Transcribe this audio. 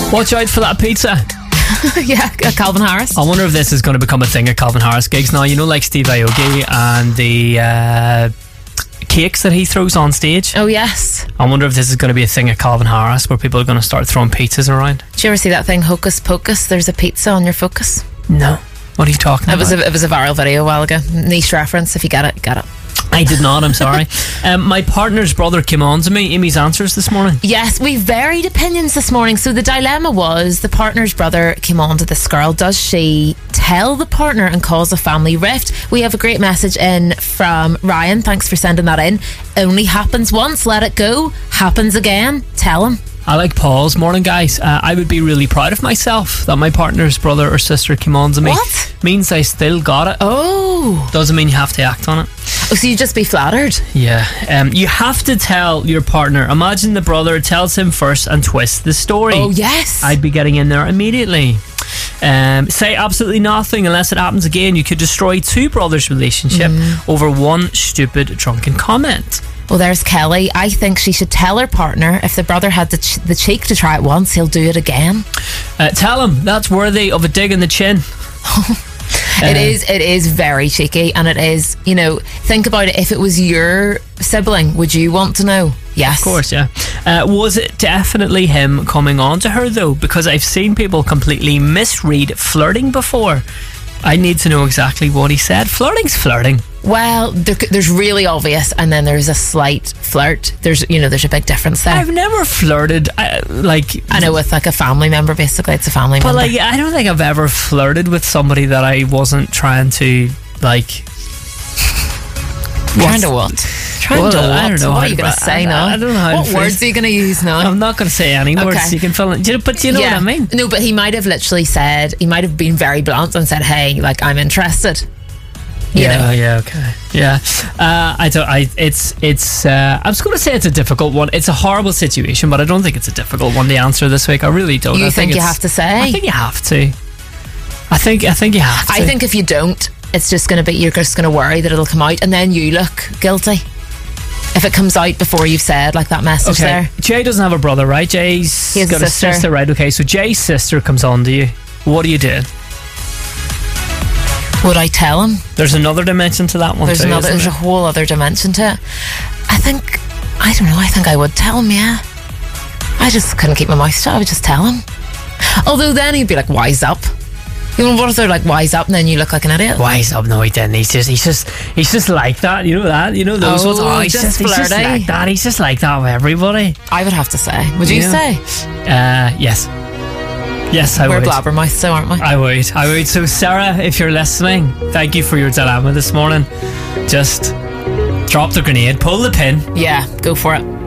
Watch out for that pizza. Yeah, Calvin Harris. I wonder if this is going to become a thing at Calvin Harris gigs now. You know, like Steve Aoki and the cakes that he throws on stage. Oh, yes. I wonder if this is going to be a thing at Calvin Harris where people are going to start throwing pizzas around. Did you ever see that thing, Hocus Pocus? There's a pizza on your focus. No. What are you talking about? It was a viral video a while ago. Niche reference. If you get it, get it. I did not, I'm sorry. My partner's brother came on to me, Amy's answers this morning. Yes, we varied opinions this morning. So the dilemma was the partner's brother came on to this girl. Does she tell the partner and cause a family rift? We have a great message in from Ryan. Thanks for sending that in. Only happens once, let it go. Happens again, tell him. I like Paul's. Morning, guys. I would be really proud of myself that my partner's brother or sister came on to me. What? Means I still got it. Oh. Doesn't mean you have to act on it. Oh, so you just be flattered? Yeah. You have to tell your partner. Imagine the brother tells him first and twist the story. Oh, yes. I'd be getting in there immediately. Say absolutely nothing unless it happens again. You could destroy two brothers' relationship over one stupid drunken comment. Well, there's Kelly. I think she should tell her partner if the brother had the cheek to try it once, he'll do it again. Tell him that's worthy of a dig in the chin. It is very cheeky, and it is, you know, think about it. If it was your sibling, would you want to know? Yes. Of course, yeah. Was it definitely him coming on to her, though? Because I've seen people completely misread flirting before. I need to know exactly what he said. Flirting's flirting. Well, there's really obvious, and then there's a slight flirt. There's a big difference there. I've never flirted, I know, with like a family member. Basically, it's a family member. But like, I don't think I've ever flirted with somebody that I wasn't trying to like. Trying to what? Trying to what? I don't know. What are you going to say now? I don't know how. What words are you going to use now? I'm not going to say any words. You can fill in. But you know what I mean? No, but he might have literally said. He might have been very blunt and said, "Hey, like, I'm interested." You know? Yeah, okay. Yeah. I was going to say it's a difficult one. It's a horrible situation, but I don't think it's a difficult one to answer this week. I really don't. You think you have to say? I think you have to. I think you have to. I think if you don't, it's just going to be, you're just going to worry that it'll come out, and then you look guilty if it comes out before you've said like that message there. Jay doesn't have a brother, right? Jay's got a sister, right? Okay, so Jay's sister comes on to you. What do you do? Would I tell him? There's another dimension to that one. There's a whole other dimension to it. I think I would tell him, yeah. I just couldn't keep my mouth shut. I would just tell him. Although then he'd be like, wise up. You know, what if they're like, wise up, and then you look like an idiot? Wise up? No, he didn't. He's just like that. You know that? You know those ones? Oh, he's just like that. He's just like that with everybody. I would have to say. Would you say? Yes. Yes, I would. We're blabbermouths, so aren't we? I would. So, Sarah, if you're listening, thank you for your dilemma this morning. Just drop the grenade, pull the pin. Yeah, go for it.